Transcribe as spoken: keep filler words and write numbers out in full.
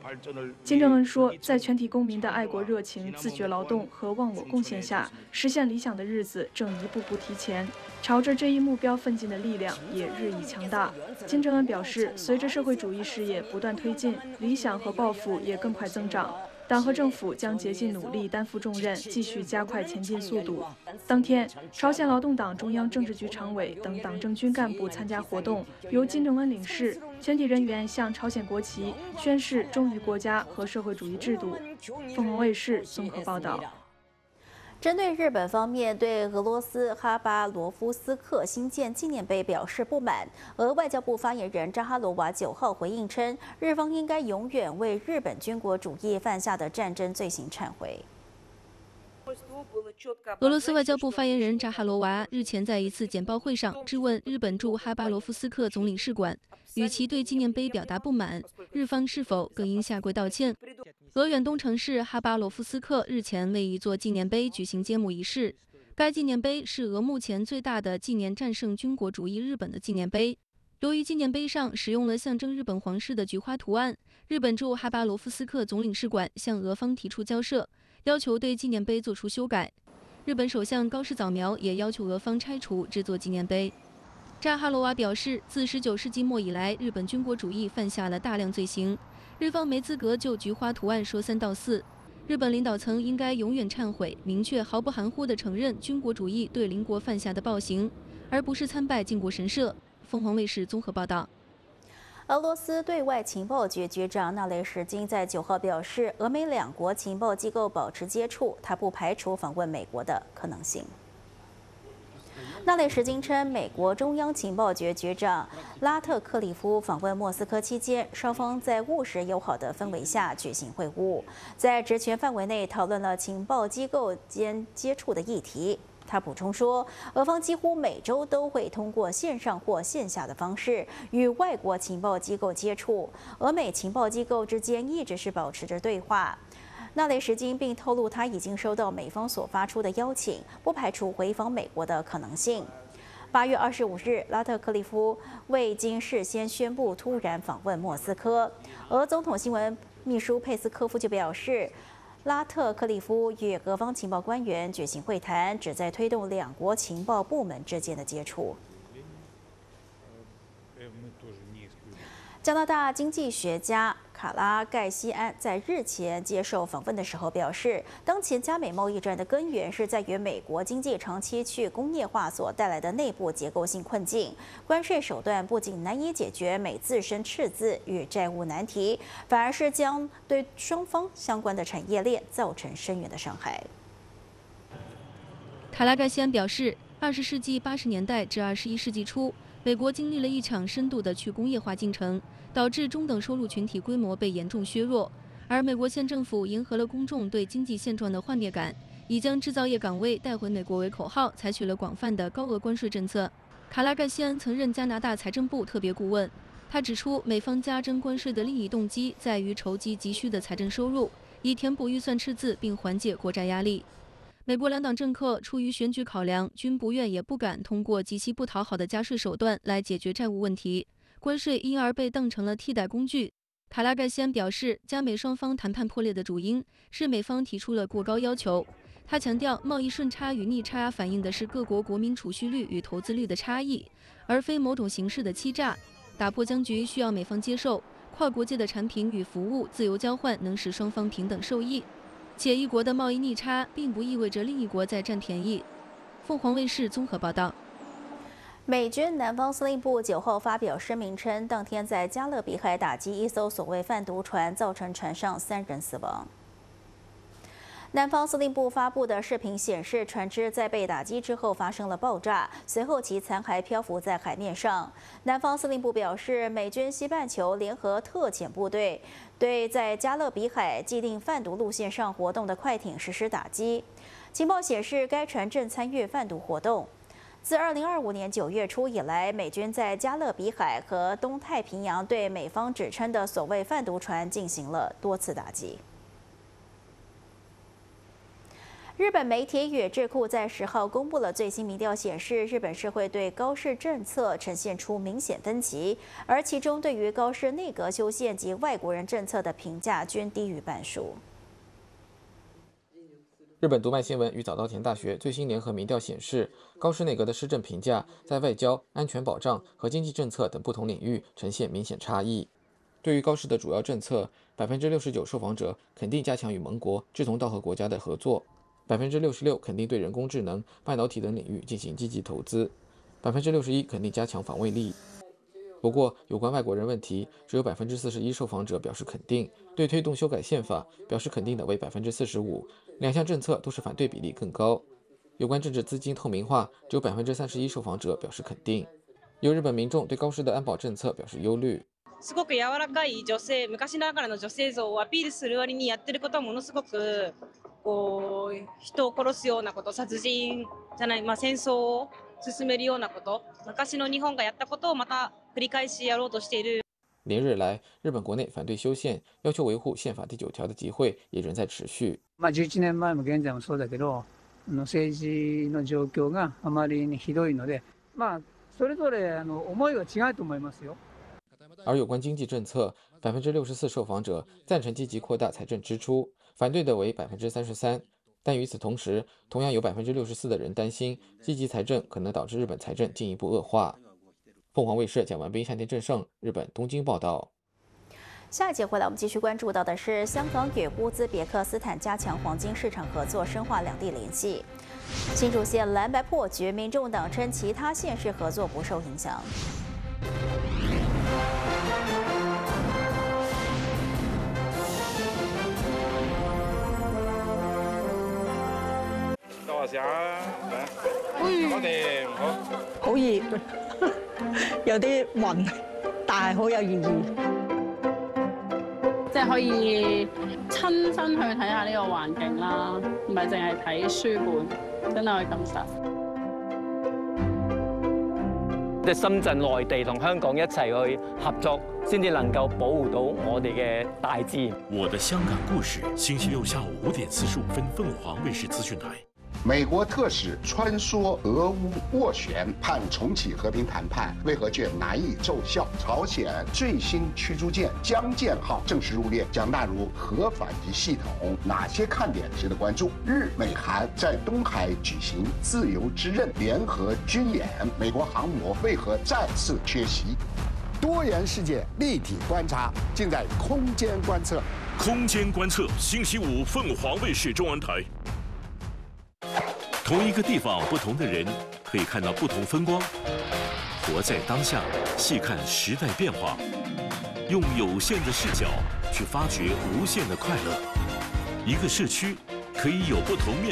金正恩说，在全体公民的爱国热情、自觉劳动和忘我贡献下，实现理想的日子正一步步提前。朝着这一目标奋进的力量也日益强大。金正恩表示，随着社会主义事业不断推进，理想和抱负也更快增长。党和政府将竭尽努力担负重任，继续加快前进速度。当天，朝鲜劳动党中央政治局常委等党政军干部参加活动，由金正恩领事，全体人员向朝鲜国旗宣誓忠于国家和社会主义制度。凤凰卫视综合报道。 针对日本方面对俄罗斯哈巴罗夫斯克新建纪念碑表示不满，俄外交部发言人扎哈罗娃九号回应称，日方应该永远为日本军国主义犯下的战争罪行忏悔。 俄罗斯外交部发言人扎哈罗娃日前在一次简报会上质问日本驻哈巴罗夫斯克总领事馆，与其对纪念碑表达不满，日方是否更应下跪道歉？俄远东城市哈巴罗夫斯克日前为一座纪念碑举行揭幕仪式，该纪念碑是俄目前最大的纪念战胜军国主义日本的纪念碑。由于纪念碑上使用了象征日本皇室的菊花图案，日本驻哈巴罗夫斯克总领事馆向俄方提出交涉，要求对纪念碑做出修改。日本首相高市早苗也要求俄方拆除这座纪念碑。扎哈罗娃表示，自十九世纪末以来，日本军国主义犯下了大量罪行，日方没资格就菊花图案说三道四。日本领导层应该永远忏悔，明确毫不含糊地承认军国主义对邻国犯下的暴行，而不是参拜靖国神社。凤凰卫视综合报道。 俄罗斯对外情报局局长纳雷什金在九号表示，俄美两国情报机构保持接触，他不排除访问美国的可能性。纳雷什金称，美国中央情报局局长拉特克里夫访问莫斯科期间，双方在务实友好的氛围下举行会晤，在职权范围内讨论了情报机构间接触的议题。他补充说，俄方几乎每周都会通过线上或线下的方式与外国情报机构接触，俄美情报机构之间一直是保持着对话。纳雷什金并透露，他已经收到美方所发出的邀请，不排除回访美国的可能性。八月二十五日，拉特克里夫未经事先宣布突然访问莫斯科，俄总统新闻秘书佩斯科夫就表示，拉特克里夫与俄方情报官员举行会谈，旨在推动两国情报部门之间的接触。加拿大经济学家卡拉盖西安在日前接受访问的时候表示，当前加美贸易战的根源是在于美国经济长期去工业化所带来的内部结构性困境。关税手段不仅难以解决美自身赤字与债务难题，反而是将对双方相关的产业链造成深远的伤害。 卡拉盖西安表示，二十世纪八十年代至二十一世纪初，美国经历了一场深度的去工业化进程，导致中等收入群体规模被严重削弱。而美国现政府迎合了公众对经济现状的幻灭感，以将制造业岗位带回美国为口号，采取了广泛的高额关税政策。卡拉盖西安曾任加拿大财政部特别顾问，他指出，美方加征关税的利益动机在于筹集急需的财政收入，以填补预算赤字并缓解国债压力。美国两党政客出于选举考量，均不愿也不敢通过极其不讨好的加税手段来解决债务问题，关税因而被当成了替代工具。卡拉盖西安表示，加美双方谈判破裂的主因是美方提出了过高要求。他强调，贸易顺差与逆差反映的是各国国民储蓄率与投资率的差异，而非某种形式的欺诈。打破僵局需要美方接受，跨国界的产品与服务自由交换能使双方平等受益。且一国的贸易逆差并不意味着另一国在占便宜。凤凰卫视综合报道。 美军南方司令部九号发表声明称，当天在加勒比海打击一艘所谓贩毒船，造成船上三人死亡。南方司令部发布的视频显示，船只在被打击之后发生了爆炸，随后其残骸漂浮在海面上。南方司令部表示，美军西半球联合特遣部队对在加勒比海既定贩毒路线上活动的快艇实施打击。情报显示，该船正参与贩毒活动。自二零二五年九月初以来，美军在加勒比海和东太平洋对美方指称的所谓贩毒船进行了多次打击。 日本媒体宇智库在十号公布了最新民调显示，日本社会对高市政策呈现出明显分歧，而其中对于高市内阁修宪及外国人政策的评价均低于半数。 日本读卖新闻与早稻田大学最新联合民调显示，高市内阁的施政评价在外交、安全保障和经济政策等不同领域呈现明显差异。对于高市的主要政策，百分之六十九受访者肯定加强与盟国、志同道合国家的合作，百分之六十六肯定对人工智能、半导体等领域进行积极投资，百分之六十一肯定加强防卫力。不过，有关外国人问题，只有百分之四十一受访者表示肯定，对推动修改宪法表示肯定的为百分之四十五，两项政策都是反对比例更高。有关政治资金透明化，只有百分之三十一受访者表示肯定。有日本民众对高市的安保政策表示忧虑。 すごく柔らかい女性、昔ながらの女性像をアピールする割にやってることはものすごくこう人を殺すようなこと、殺人じゃない、まあ戦争を進めるようなこと、昔の日本がやったことをまた繰り返しやろうとしている。 连日来，日本国内反对修宪、要求维护宪法第九条的集会也仍在持续。 まあじゅういちねんまえも現在もそうだけど、政治の状況があまりにひどいので、まあそれぞれあの思いは違うと思いますよ。 而有关经济政策，百分之六十四受访者赞成积极扩大财政支出，反对的为百分之三十三。但与此同时，同样有百分之六十四的人担心积极财政可能导致日本财政进一步恶化。凤凰卫视蒋文斌、山田正胜，日本东京报道。 下一节回来，我们继续关注到的是香港与乌兹别克斯坦加强黄金市场合作，深化两地联系。新竹县蓝白破局，民众党称其他县市合作不受影响。 多下嚟，我哋好好熱，有啲暈，但係好有意義。 即係可以親身去睇下呢個環境啦，唔係淨係睇書本，真係可以感受。 即係深圳、內地同香港一齊去合作，先至能夠保護到我哋嘅大自然。 我的香港故事，星期六下午五點四十五分，鳳凰衛視資訊台。 美國特使穿梭俄烏斡旋，盼重啟和平談判，為何卻難以奏效？朝鮮最新驅逐艦江艦號正式入列，將納入核反擊系統，哪些看點值得關注？日美韓在東海舉行自由之刃聯合軍演，美國航母為何再次缺席？ 多元世界立體觀察，盡在空間觀測。 空間觀測，星期五鳳凰衛視中文台。同一個地方，不同的人，可以看到不同風光。活在當下，細看時代變化，用有限的視角去發掘無限的快樂。一個社區可以有不同面